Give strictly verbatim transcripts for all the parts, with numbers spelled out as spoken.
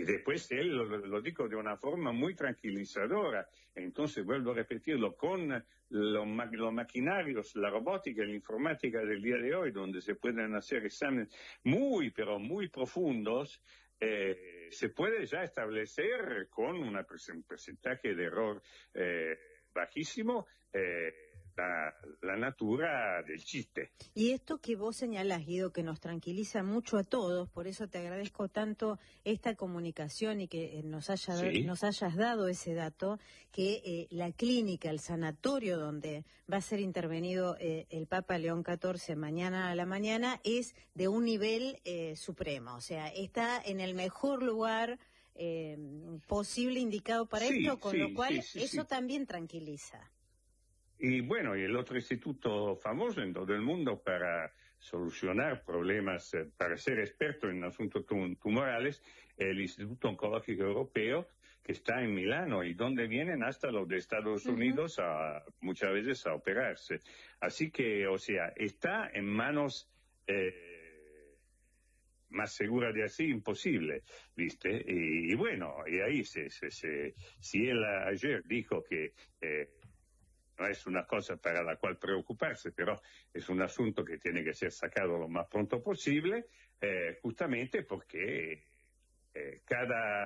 después él lo, lo dijo de una forma muy tranquilizadora. Entonces, vuelvo a repetirlo, con los, ma los maquinarios, la robótica y la informática del día de hoy, donde se pueden hacer exámenes muy, pero muy profundos, eh, se puede ya establecer con un porcentaje de error eh, bajísimo, eh, La, la natura del chiste. Y esto que vos señalás, Guido, que nos tranquiliza mucho a todos, por eso te agradezco tanto esta comunicación y que nos, haya, ¿Sí? nos hayas dado ese dato, que eh, la clínica, el sanatorio donde va a ser intervenido eh, el Papa León catorce mañana a la mañana, es de un nivel eh, supremo, o sea, está en el mejor lugar eh, posible indicado para sí, esto, con sí, lo cual sí, sí, eso sí. también tranquiliza. Y bueno, y el otro instituto famoso en todo el mundo para solucionar problemas, eh, para ser experto en asuntos tum tumorales, el Instituto Oncológico Europeo, que está en Milano y donde vienen hasta los de Estados Unidos uh-huh. a, muchas veces a operarse. Así que, o sea, está en manos eh, más seguras de así, imposible, ¿viste? Y, y bueno, y ahí se, se, se, si él ayer dijo que... Eh, no es una cosa para la cual preocuparse, pero es un asunto que tiene que ser sacado lo más pronto posible, eh, justamente porque eh, cada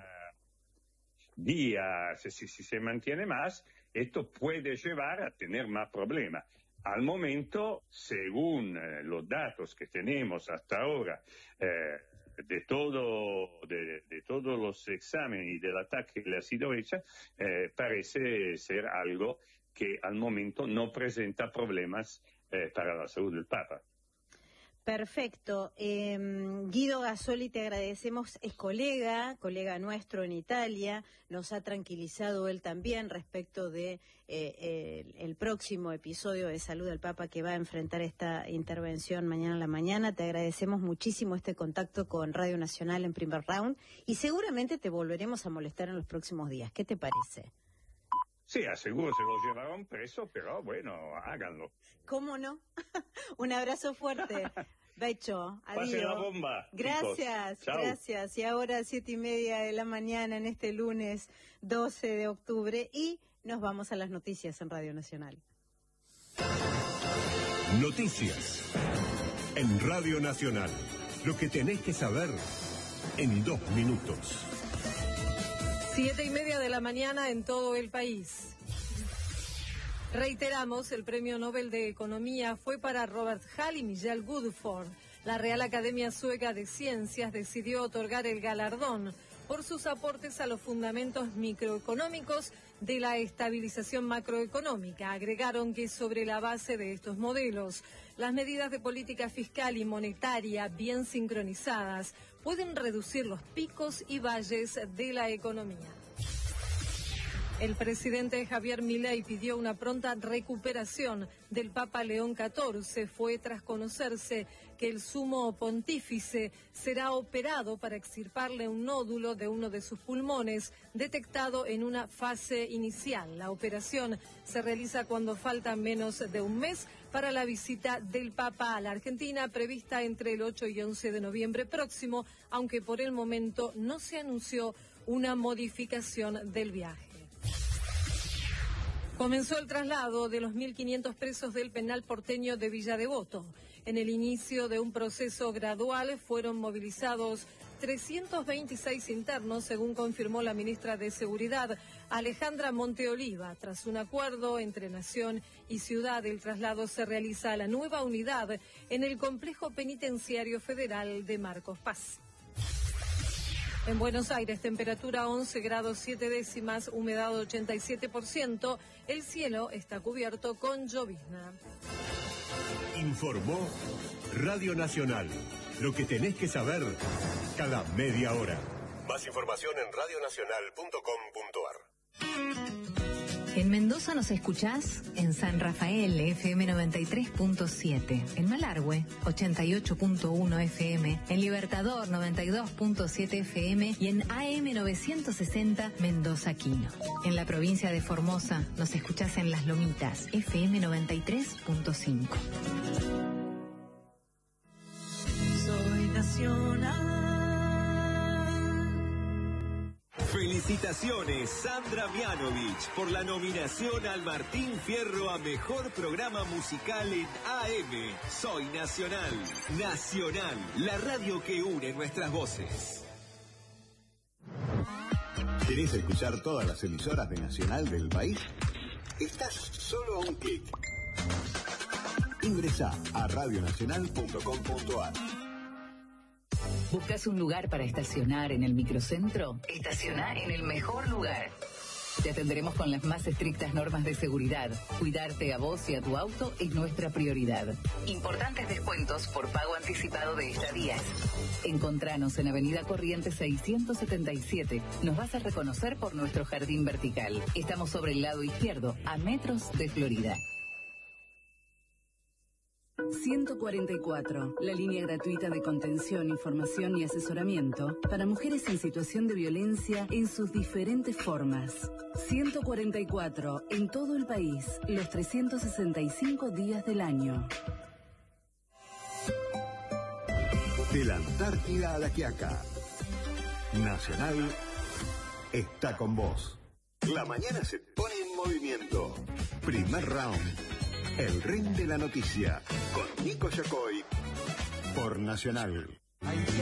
día, si, si, si se mantiene más, esto puede llevar a tener más problemas. Al momento, según eh, los datos que tenemos hasta ahora, eh, de todo, de, de todos los exámenes y del ataque que le ha sido hecha, eh, parece ser algo que al momento no presenta problemas eh, para la salud del Papa. Perfecto. Eh, Guido Gasoli, te agradecemos, es colega, colega nuestro en Italia, nos ha tranquilizado él también respecto de eh, el, el próximo episodio de Salud del Papa que va a enfrentar esta intervención mañana a la mañana. Te agradecemos muchísimo este contacto con Radio Nacional en Primer Round y seguramente te volveremos a molestar en los próximos días. ¿Qué te parece? Sí, aseguro se lo llevaron preso, pero bueno, háganlo. ¿Cómo no? Un abrazo fuerte. Becho, adiós. Pasen la bomba. Gracias, gracias. Y ahora siete y media de la mañana en este lunes doce de octubre y nos vamos a las noticias en Radio Nacional. Noticias en Radio Nacional. Lo que tenés que saber en dos minutos. Siete y media de la mañana en todo el país. Reiteramos, el Premio Nobel de Economía fue para Robert Hall y Miguel Woodford. La Real Academia Sueca de Ciencias decidió otorgar el galardón por sus aportes a los fundamentos microeconómicos de la estabilización macroeconómica. Agregaron que sobre la base de estos modelos, las medidas de política fiscal y monetaria bien sincronizadas pueden reducir los picos y valles de la economía. El presidente Javier Milei pidió una pronta recuperación del Papa León catorce. Fue tras conocerse que el sumo pontífice será operado para extirparle un nódulo de uno de sus pulmones detectado en una fase inicial. La operación se realiza cuando falta menos de un mes para la visita del Papa a la Argentina, prevista entre el ocho y once de noviembre próximo, aunque por el momento no se anunció una modificación del viaje. Comenzó el traslado de los mil quinientos presos del penal porteño de Villa Devoto. En el inicio de un proceso gradual fueron movilizados trescientos veintiséis internos, según confirmó la ministra de Seguridad, Alejandra Monteoliva. Tras un acuerdo entre Nación y Ciudad, el traslado se realiza a la nueva unidad en el Complejo Penitenciario Federal de Marcos Paz. En Buenos Aires, temperatura once grados siete décimas, humedad ochenta y siete por ciento. El cielo está cubierto con llovizna. Informó Radio Nacional. Lo que tenés que saber cada media hora. Más información en radio nacional punto com punto ar. En Mendoza nos escuchás en San Rafael, F M noventa y tres punto siete. En Malargüe, ochenta y ocho punto uno F M. En Libertador, noventa y dos punto siete F M. Y en A M novecientos sesenta, Mendoza Quino. En la provincia de Formosa nos escuchás en Las Lomitas, F M noventa y tres punto cinco. Soy nacional. Felicitaciones, Sandra Mianovich, por la nominación al Martín Fierro a Mejor Programa Musical en A M. Soy Nacional. Nacional, la radio que une nuestras voces. ¿Querés escuchar todas las emisoras de Nacional del país? Estás solo a un clic. Ingresá a radio nacional punto com punto a r. ¿Buscas un lugar para estacionar en el microcentro? Estaciona en el mejor lugar. Te atenderemos con las más estrictas normas de seguridad. Cuidarte a vos y a tu auto es nuestra prioridad. Importantes descuentos por pago anticipado de estadías. Encontranos en Avenida Corrientes seiscientos setenta y siete. Nos vas a reconocer por nuestro jardín vertical. Estamos sobre el lado izquierdo, a metros de Florida. ciento cuarenta y cuatro, la línea gratuita de contención, información y asesoramiento para mujeres en situación de violencia en sus diferentes formas. ciento cuarenta y cuatro, en todo el país, los trescientos sesenta y cinco días del año. De la Antártida a la Quiaca, Nacional está con vos. La mañana se pone en movimiento. Primer round. El ring de la noticia, con Nico Yacoy, por Nacional.